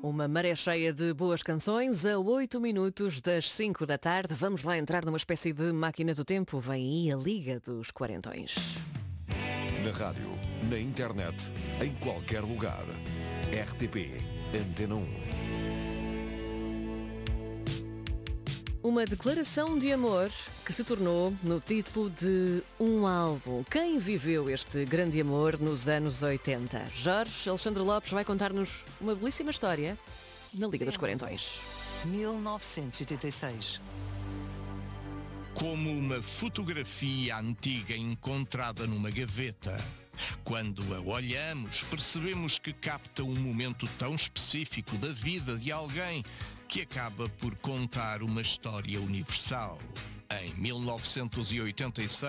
Uma maré cheia de boas canções a 8 minutos das 5 da tarde. Vamos lá entrar numa espécie de máquina do tempo. Vem aí a Liga dos Quarentões. Na rádio, na internet, em qualquer lugar. RTP Antena 1. Uma declaração de amor que se tornou no título de um álbum. Quem viveu este grande amor nos anos 80? Jorge Alexandre Lopes vai contar-nos uma belíssima história na Liga dos Quarentões. 1986. Como uma fotografia antiga encontrada numa gaveta. Quando a olhamos, percebemos que capta um momento tão específico da vida de alguém que acaba por contar uma história universal. Em 1986,